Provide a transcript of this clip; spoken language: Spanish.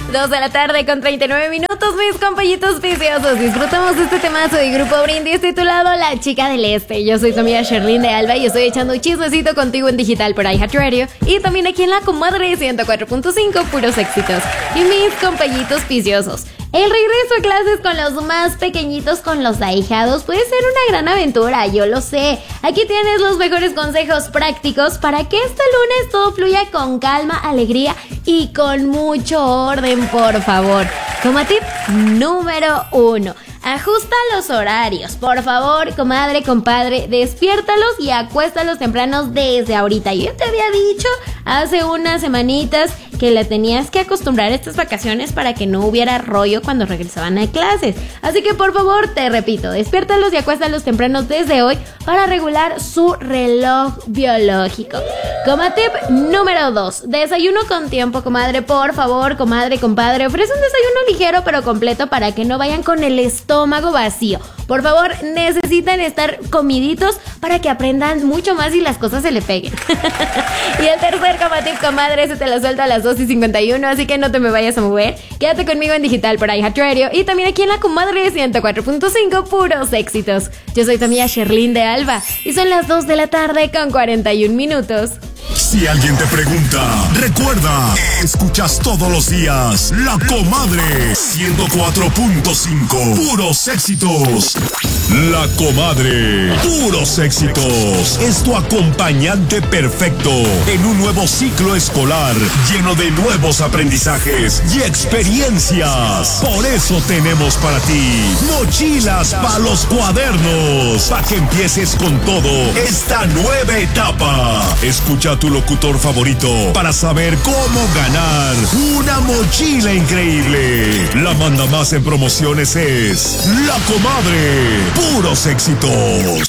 2 de la tarde con 39 minutos, mis compañitos viciosos. Disfrutamos de este temazo de Grupo Brindis titulado La Chica del Este. Yo soy tu amiga Sherlyn de Alba y estoy echando un chismecito contigo en digital por iHeartRadio y también aquí en La Comadre 104.5, puros éxitos. Y mis compañitos viciosos, el regreso a clases con los más pequeñitos, con los ahijados, puede ser una gran aventura, yo lo sé. Aquí tienes los mejores consejos prácticos para que este lunes todo fluya con calma, alegría y con mucho orden, por favor. Como tip número 1, ajusta los horarios. Por favor, comadre, compadre, despiértalos y acuéstalos tempranos desde ahorita. Yo te había dicho hace unas semanitas que le tenías que acostumbrar a estas vacaciones para que no hubiera rollo cuando regresaban a clases. Así que por favor, te repito, despiértalos y acuéstalos tempranos desde hoy para regular su reloj biológico. Como tip número 2, desayuno con tiempo, comadre. Por favor, comadre, compadre, ofrece un desayuno ligero pero completo para que no vayan con el estómago vacío. Por favor, necesitan estar comiditos para que aprendan mucho más y las cosas se le peguen. Y el tercer como tip, comadre, se te lo suelto a las 2:51, así que no te me vayas a mover. Quédate conmigo en digital por iHeartRadio y también aquí en La Comadre 104.5, puros éxitos. Yo soy tu amiga Sherlyn de Alba y son las 2 de la tarde con 41 minutos. Si alguien te pregunta, recuerda, escuchas todos los días La Comadre 104.5, puros éxitos. La Comadre, puros éxitos, es tu acompañante perfecto en un nuevo ciclo escolar lleno de nuevos aprendizajes y experiencias. Por eso tenemos para ti mochilas para los cuadernos, para que empieces con todo esta nueva etapa. Escucha a tu locutor favorito para saber cómo ganar una mochila increíble. La manda más en promociones es La Comadre, puros éxitos.